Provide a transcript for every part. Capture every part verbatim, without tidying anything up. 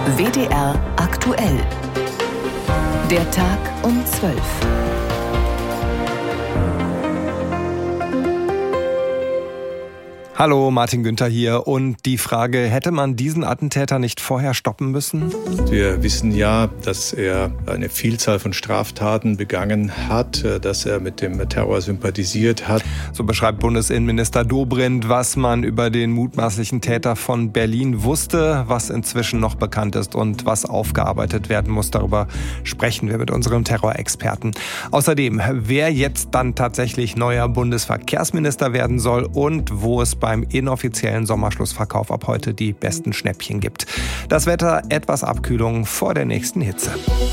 W D R aktuell. Der Tag um zwölf. Hallo, Martin Günther hier. Und die Frage, hätte man diesen Attentäter nicht vorher stoppen müssen? Wir wissen ja, dass er eine Vielzahl von Straftaten begangen hat, dass er mit dem Terror sympathisiert hat. So beschreibt Bundesinnenminister Dobrindt, was man über den mutmaßlichen Täter von Berlin wusste, was inzwischen noch bekannt ist und was aufgearbeitet werden muss. Darüber sprechen wir mit unserem Terrorexperten. Außerdem, wer jetzt dann tatsächlich neuer Bundesverkehrsminister werden soll und wo es beim inoffiziellen Sommerschlussverkauf ab heute die besten Schnäppchen gibt. Das Wetter, etwas Abkühlung vor der nächsten Hitze.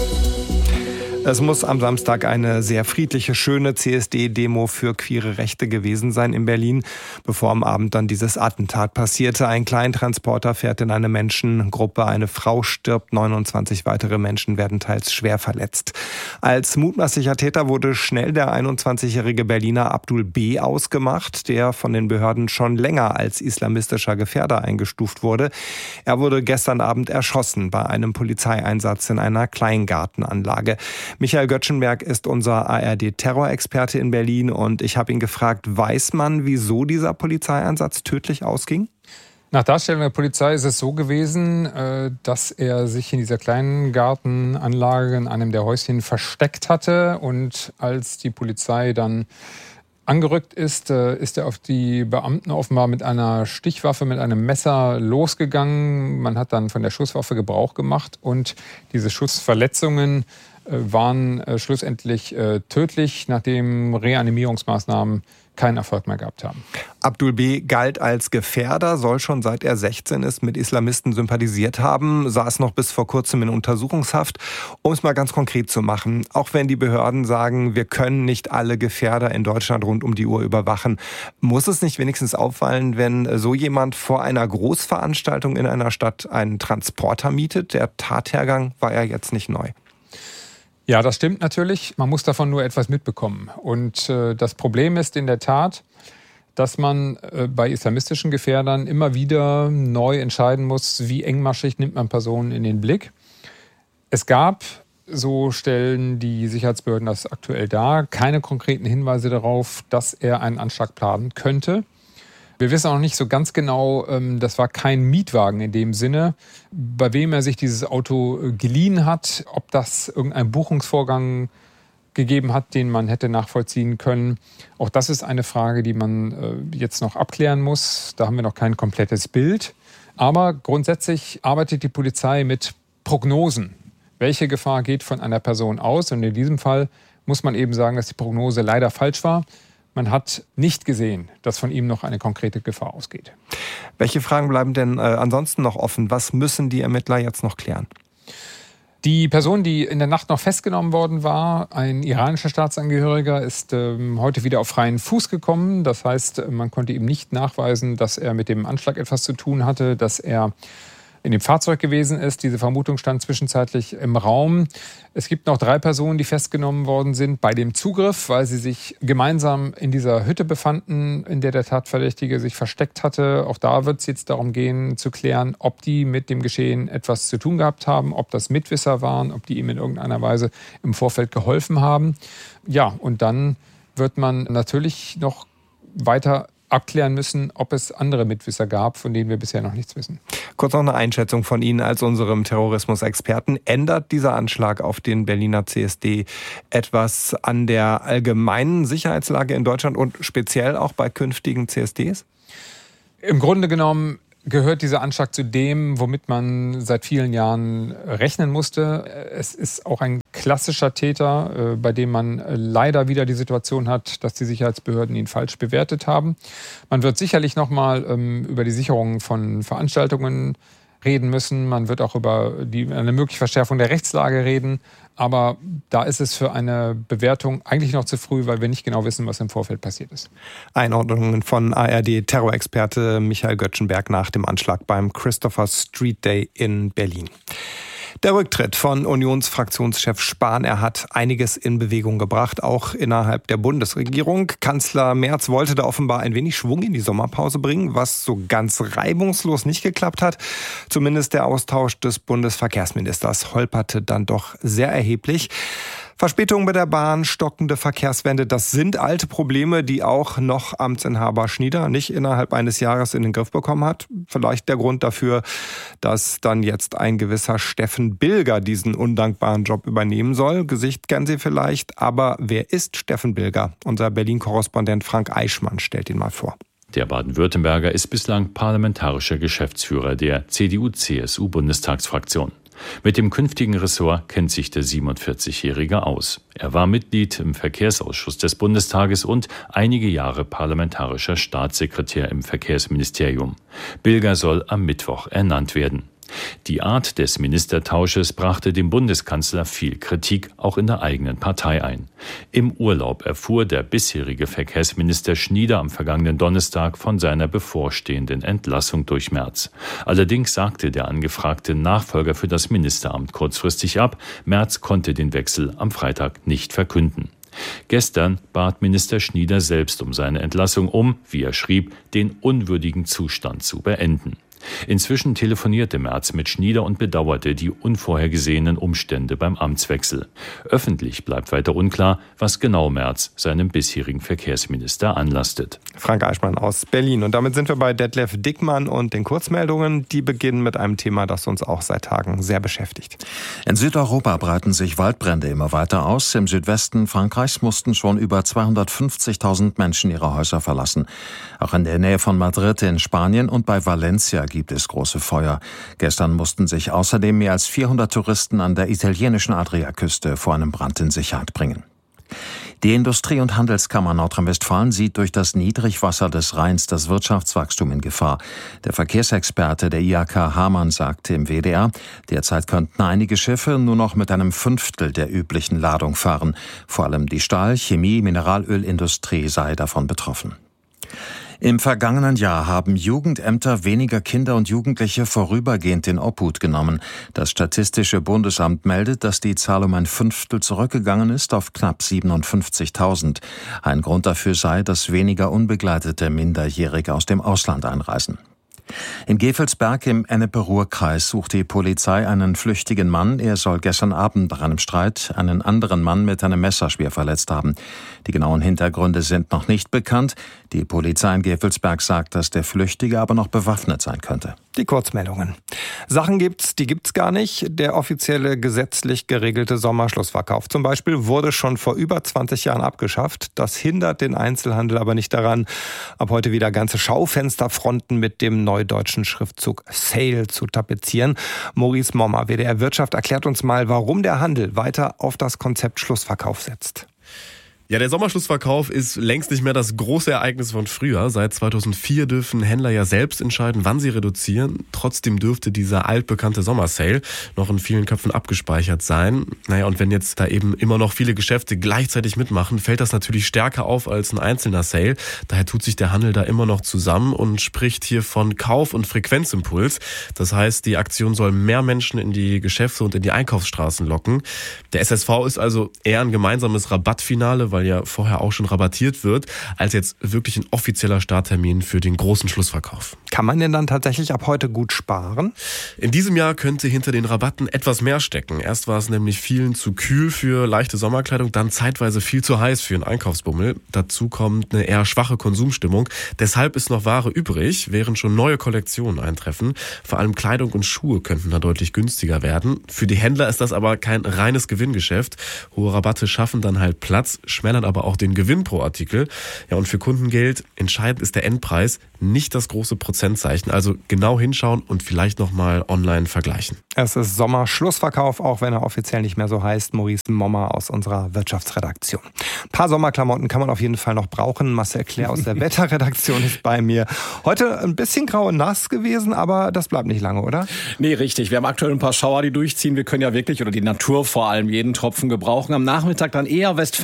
Es muss am Samstag eine sehr friedliche, schöne C S D-Demo für queere Rechte gewesen sein in Berlin, bevor am Abend dann dieses Attentat passierte. Ein Kleintransporter fährt in eine Menschengruppe, eine Frau stirbt, neunundzwanzig weitere Menschen werden teils schwer verletzt. Als mutmaßlicher Täter wurde schnell der einundzwanzigjährige Berliner Abdul B. ausgemacht, der von den Behörden schon länger als islamistischer Gefährder eingestuft wurde. Er wurde gestern Abend erschossen bei einem Polizeieinsatz in einer Kleingartenanlage. Michael Göttschenberg ist unser A R D-Terrorexperte in Berlin und ich habe ihn gefragt, weiß man, wieso dieser Polizeieinsatz tödlich ausging? Nach Darstellung der Polizei ist es so gewesen, dass er sich in dieser kleinen Gartenanlage in einem der Häuschen versteckt hatte und als die Polizei dann angerückt ist, ist er auf die Beamten offenbar mit einer Stichwaffe, mit einem Messer losgegangen. Man hat dann von der Schusswaffe Gebrauch gemacht und diese Schussverletzungen waren schlussendlich tödlich, nachdem Reanimierungsmaßnahmen keinen Erfolg mehr gehabt haben. Abdul B. galt als Gefährder, soll schon seit er sechzehn ist mit Islamisten sympathisiert haben, saß noch bis vor kurzem in Untersuchungshaft. Um es mal ganz konkret zu machen, auch wenn die Behörden sagen, wir können nicht alle Gefährder in Deutschland rund um die Uhr überwachen, muss es nicht wenigstens auffallen, wenn so jemand vor einer Großveranstaltung in einer Stadt einen Transporter mietet? Der Tathergang war ja jetzt nicht neu. Ja, das stimmt natürlich. Man muss davon nur etwas mitbekommen. Und äh, das Problem ist in der Tat, dass man äh, bei islamistischen Gefährdern immer wieder neu entscheiden muss, wie engmaschig nimmt man Personen in den Blick. Es gab, so stellen die Sicherheitsbehörden das aktuell dar, keine konkreten Hinweise darauf, dass er einen Anschlag planen könnte. Wir wissen auch nicht so ganz genau, das war kein Mietwagen in dem Sinne, bei wem er sich dieses Auto geliehen hat, ob das irgendeinen Buchungsvorgang gegeben hat, den man hätte nachvollziehen können. Auch das ist eine Frage, die man jetzt noch abklären muss. Da haben wir noch kein komplettes Bild. Aber grundsätzlich arbeitet die Polizei mit Prognosen. Welche Gefahr geht von einer Person aus? Und in diesem Fall muss man eben sagen, dass die Prognose leider falsch war. Man hat nicht gesehen, dass von ihm noch eine konkrete Gefahr ausgeht. Welche Fragen bleiben denn äh, ansonsten noch offen? Was müssen die Ermittler jetzt noch klären? Die Person, die in der Nacht noch festgenommen worden war, ein iranischer Staatsangehöriger, ist ähm, heute wieder auf freien Fuß gekommen. Das heißt, man konnte ihm nicht nachweisen, dass er mit dem Anschlag etwas zu tun hatte, dass er in dem Fahrzeug gewesen ist. Diese Vermutung stand zwischenzeitlich im Raum. Es gibt noch drei Personen, die festgenommen worden sind bei dem Zugriff, weil sie sich gemeinsam in dieser Hütte befanden, in der der Tatverdächtige sich versteckt hatte. Auch da wird es jetzt darum gehen, zu klären, ob die mit dem Geschehen etwas zu tun gehabt haben, ob das Mitwisser waren, ob die ihm in irgendeiner Weise im Vorfeld geholfen haben. Ja, und dann wird man natürlich noch weiter abklären müssen, ob es andere Mitwisser gab, von denen wir bisher noch nichts wissen. Kurz noch eine Einschätzung von Ihnen als unserem Terrorismusexperten. Ändert dieser Anschlag auf den Berliner C S D etwas an der allgemeinen Sicherheitslage in Deutschland und speziell auch bei künftigen C S Ds? Im Grunde genommen gehört dieser Anschlag zu dem, womit man seit vielen Jahren rechnen musste. Es ist auch ein klassischer Täter, bei dem man leider wieder die Situation hat, dass die Sicherheitsbehörden ihn falsch bewertet haben. Man wird sicherlich noch mal ähm, über die Sicherung von Veranstaltungen reden müssen. Man wird auch über die, eine mögliche Verschärfung der Rechtslage reden. Aber da ist es für eine Bewertung eigentlich noch zu früh, weil wir nicht genau wissen, was im Vorfeld passiert ist. Einordnungen von A R D-Terrorexperte Michael Göttschenberg nach dem Anschlag beim Christopher Street Day in Berlin. Der Rücktritt von Unionsfraktionschef Spahn, er hat einiges in Bewegung gebracht, auch innerhalb der Bundesregierung. Kanzler Merz wollte da offenbar ein wenig Schwung in die Sommerpause bringen, was so ganz reibungslos nicht geklappt hat. Zumindest der Austausch des Bundesverkehrsministers holperte dann doch sehr erheblich. Verspätungen bei der Bahn, stockende Verkehrswende, das sind alte Probleme, die auch noch Amtsinhaber Schnieder nicht innerhalb eines Jahres in den Griff bekommen hat. Vielleicht der Grund dafür, dass dann jetzt ein gewisser Steffen Bilger diesen undankbaren Job übernehmen soll. Gesicht kennen Sie vielleicht, aber wer ist Steffen Bilger? Unser Berlin-Korrespondent Frank Eichmann stellt ihn mal vor. Der Baden-Württemberger ist bislang parlamentarischer Geschäftsführer der C D U C S U-Bundestagsfraktion. Mit dem künftigen Ressort kennt sich der siebenundvierzigjährige aus. Er war Mitglied im Verkehrsausschuss des Bundestages und einige Jahre parlamentarischer Staatssekretär im Verkehrsministerium. Bilger soll am Mittwoch ernannt werden. Die Art des Ministertausches brachte dem Bundeskanzler viel Kritik, auch in der eigenen Partei ein. Im Urlaub erfuhr der bisherige Verkehrsminister Schnieder am vergangenen Donnerstag von seiner bevorstehenden Entlassung durch Merz. Allerdings sagte der angefragte Nachfolger für das Ministeramt kurzfristig ab. Merz konnte den Wechsel am Freitag nicht verkünden. Gestern bat Minister Schnieder selbst um seine Entlassung, um, wie er schrieb, den unwürdigen Zustand zu beenden. Inzwischen telefonierte Merz mit Schnieder und bedauerte die unvorhergesehenen Umstände beim Amtswechsel. Öffentlich bleibt weiter unklar, was genau Merz seinem bisherigen Verkehrsminister anlastet. Frank Eichmann aus Berlin. Und damit sind wir bei Detlef Dickmann und den Kurzmeldungen. Die beginnen mit einem Thema, das uns auch seit Tagen sehr beschäftigt. In Südeuropa breiten sich Waldbrände immer weiter aus. Im Südwesten Frankreichs mussten schon über zweihundertfünfzigtausend Menschen ihre Häuser verlassen. Auch in der Nähe von Madrid in Spanien und bei Valencia gibt es große Feuer. Gestern mussten sich außerdem mehr als vierhundert Touristen an der italienischen Adriaküste vor einem Brand in Sicherheit bringen. Die Industrie- und Handelskammer Nordrhein-Westfalen sieht durch das Niedrigwasser des Rheins das Wirtschaftswachstum in Gefahr. Der Verkehrsexperte der I H K Hamann sagte im W D R, derzeit könnten einige Schiffe nur noch mit einem Fünftel der üblichen Ladung fahren. Vor allem die Stahl-, Chemie-, Mineralölindustrie sei davon betroffen. Im vergangenen Jahr haben Jugendämter weniger Kinder und Jugendliche vorübergehend in Obhut genommen. Das Statistische Bundesamt meldet, dass die Zahl um ein Fünftel zurückgegangen ist auf knapp siebenundfünfzigtausend. Ein Grund dafür sei, dass weniger unbegleitete Minderjährige aus dem Ausland einreisen. In Gevelsberg im Ennepe-Ruhr-Kreis sucht die Polizei einen flüchtigen Mann. Er soll gestern Abend nach einem Streit einen anderen Mann mit einem Messer schwer verletzt haben. Die genauen Hintergründe sind noch nicht bekannt. Die Polizei in Gevelsberg sagt, dass der Flüchtige aber noch bewaffnet sein könnte. Die Kurzmeldungen. Sachen gibt's, die gibt's gar nicht. Der offizielle gesetzlich geregelte Sommerschlussverkauf zum Beispiel wurde schon vor über zwanzig Jahren abgeschafft. Das hindert den Einzelhandel aber nicht daran, ab heute wieder ganze Schaufensterfronten mit dem neudeutschen Schriftzug Sale zu tapezieren. Maurice Mommer, W D R Wirtschaft, erklärt uns mal, warum der Handel weiter auf das Konzept Schlussverkauf setzt. Ja, der Sommerschlussverkauf ist längst nicht mehr das große Ereignis von früher. Seit zweitausendvier dürfen Händler ja selbst entscheiden, wann sie reduzieren. Trotzdem dürfte dieser altbekannte Sommersale noch in vielen Köpfen abgespeichert sein. Naja, und wenn jetzt da eben immer noch viele Geschäfte gleichzeitig mitmachen, fällt das natürlich stärker auf als ein einzelner Sale. Daher tut sich der Handel da immer noch zusammen und spricht hier von Kauf- und Frequenzimpuls. Das heißt, die Aktion soll mehr Menschen in die Geschäfte und in die Einkaufsstraßen locken. Der S S V ist also eher ein gemeinsames Rabattfinale, weil ja vorher auch schon rabattiert wird, als jetzt wirklich ein offizieller Starttermin für den großen Schlussverkauf. Kann man denn dann tatsächlich ab heute gut sparen? In diesem Jahr könnte hinter den Rabatten etwas mehr stecken. Erst war es nämlich vielen zu kühl für leichte Sommerkleidung, dann zeitweise viel zu heiß für einen Einkaufsbummel. Dazu kommt eine eher schwache Konsumstimmung. Deshalb ist noch Ware übrig, während schon neue Kollektionen eintreffen. Vor allem Kleidung und Schuhe könnten da deutlich günstiger werden. Für die Händler ist das aber kein reines Gewinngeschäft. Hohe Rabatte schaffen dann halt Platz, schmälern aber auch den Gewinn pro Artikel. Ja, und für Kundengeld entscheidend ist der Endpreis, nicht das große Prozentzeichen. Also genau hinschauen und vielleicht nochmal online vergleichen. Es ist Sommerschlussverkauf, auch wenn er offiziell nicht mehr so heißt. Maurice Mommer aus unserer Wirtschaftsredaktion. Ein paar Sommerklamotten kann man auf jeden Fall noch brauchen. Marcel Claire aus der Wetterredaktion ist bei mir. Heute ein bisschen grau und nass gewesen, aber das bleibt nicht lange, oder? Nee, richtig. Wir haben aktuell ein paar Schauer, die durchziehen. Wir können ja wirklich, oder die Natur vor allem, jeden Tropfen gebrauchen. Am Nachmittag dann eher Westfalen noch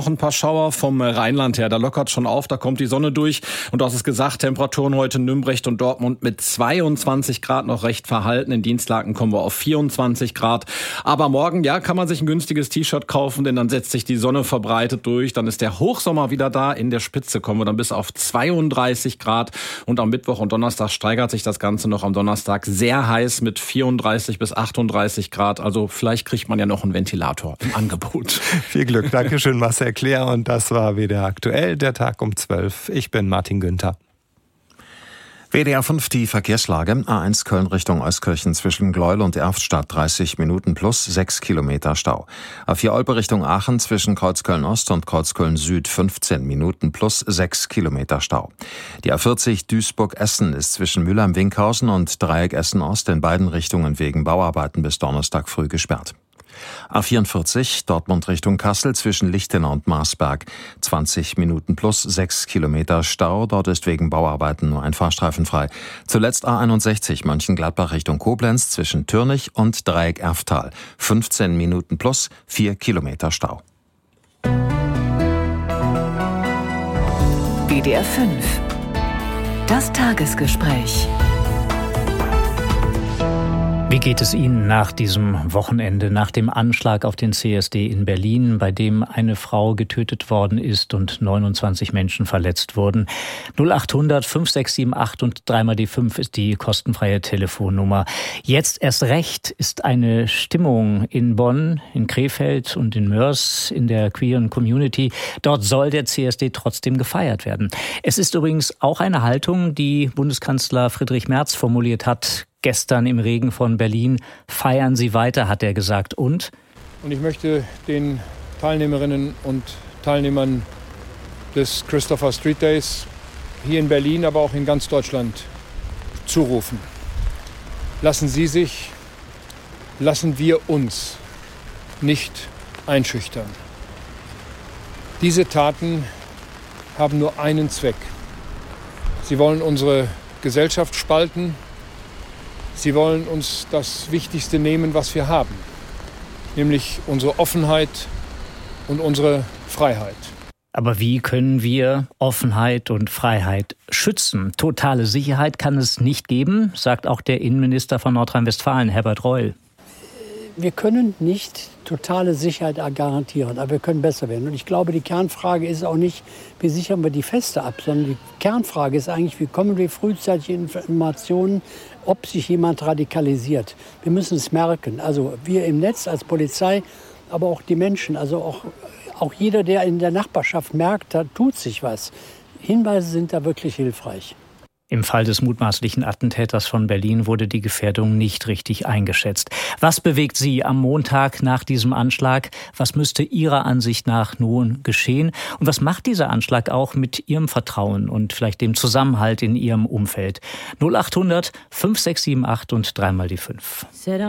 ein paar Schauer vom Rheinland her. Da lockert schon auf, da kommt die Sonne durch. Und du hast es gesagt, Temperaturen heute in Nümbrecht und Dortmund mit zweiundzwanzig Grad noch recht verhalten. In Dienstlaken kommen wir auf vierundzwanzig Grad. Aber morgen, ja, kann man sich ein günstiges T-Shirt kaufen, denn dann setzt sich die Sonne verbreitet durch. Dann ist der Hochsommer wieder da. In der Spitze kommen wir dann bis auf zweiunddreißig Grad. Und am Mittwoch und Donnerstag steigert sich das Ganze noch. Am Donnerstag sehr heiß mit vierunddreißig bis achtunddreißig Grad. Also vielleicht kriegt man ja noch einen Ventilator im Angebot. Viel Glück. Dankeschön, Marcel Klär. Und das war W D R aktuell, der Tag um zwölf. Ich bin Martin Günther. W D R fünf, die Verkehrslage. A eins Köln Richtung Euskirchen zwischen Gleuel und Erftstadt dreißig Minuten plus sechs Kilometer Stau. A vier Olpe Richtung Aachen zwischen Kreuzköln Ost und Kreuzköln Süd fünfzehn Minuten plus sechs Kilometer Stau. Die A vierzig Duisburg-Essen ist zwischen Mülheim-Winkhausen und Dreieck Essen-Ost in beiden Richtungen wegen Bauarbeiten bis Donnerstag früh gesperrt. A vierundvierzig Dortmund Richtung Kassel zwischen Lichtenau und Marsberg zwanzig Minuten plus sechs Kilometer Stau. Dort ist wegen Bauarbeiten nur ein Fahrstreifen frei. Zuletzt A einundsechzig Mönchengladbach Richtung Koblenz zwischen Türnich und Dreieck Erftal fünfzehn Minuten plus vier Kilometer Stau. W D R fünf. Das Tagesgespräch. Wie geht es Ihnen nach diesem Wochenende, nach dem Anschlag auf den C S D in Berlin, bei dem eine Frau getötet worden ist und neunundzwanzig Menschen verletzt wurden? null acht hundert fünf sechs sieben acht und dreimal die fünf ist die kostenfreie Telefonnummer. Jetzt erst recht ist eine Stimmung in Bonn, in Krefeld und in Mörs in der queeren Community. Dort soll der C S D trotzdem gefeiert werden. Es ist übrigens auch eine Haltung, die Bundeskanzler Friedrich Merz formuliert hat. Gestern im Regen von Berlin. Feiern Sie weiter, hat er gesagt. Und? Und ich möchte den Teilnehmerinnen und Teilnehmern des Christopher Street Days hier in Berlin, aber auch in ganz Deutschland zurufen. Lassen Sie sich, lassen wir uns nicht einschüchtern. Diese Taten haben nur einen Zweck. Sie wollen unsere Gesellschaft spalten. Sie wollen uns das Wichtigste nehmen, was wir haben, nämlich unsere Offenheit und unsere Freiheit. Aber wie können wir Offenheit und Freiheit schützen? Totale Sicherheit kann es nicht geben, sagt auch der Innenminister von Nordrhein-Westfalen, Herbert Reul. Wir können nicht totale Sicherheit garantieren, aber wir können besser werden. Und ich glaube, die Kernfrage ist auch nicht, wie sichern wir die Feste ab, sondern die Kernfrage ist eigentlich, wie kommen wir frühzeitig Informationen, ob sich jemand radikalisiert. Wir müssen es merken. Also wir im Netz als Polizei, aber auch die Menschen, also auch, auch jeder, der in der Nachbarschaft merkt, da tut sich was. Hinweise sind da wirklich hilfreich. Im Fall des mutmaßlichen Attentäters von Berlin wurde die Gefährdung nicht richtig eingeschätzt. Was bewegt Sie am Montag nach diesem Anschlag? Was müsste Ihrer Ansicht nach nun geschehen? Und was macht dieser Anschlag auch mit Ihrem Vertrauen und vielleicht dem Zusammenhalt in Ihrem Umfeld? null acht hundert fünf sechs sieben acht und dreimal die fünf.